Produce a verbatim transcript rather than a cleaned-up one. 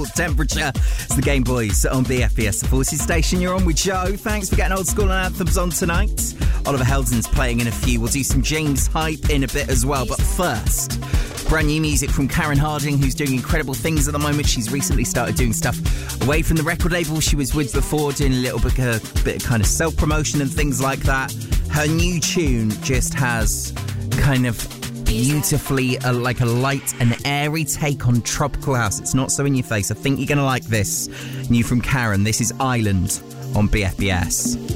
cold temperature. It's the Game Boys on B F B S, the Forces station. You're on with Joe. Thanks for getting old school and anthems on tonight. Oliver Heldens playing in a few. We'll do some James Hype in a bit as well. But first, brand new music from Karen Harding, who's doing incredible things at the moment. She's recently started doing stuff away from the record label she was with before, doing a little bit, uh, bit of kind of self-promotion and things like that. Her new tune just has kind of beautifully uh, like a light and airy take on tropical house. It's not so in your face. I think you're going to like this. New from Karen. This is Island on B F B S.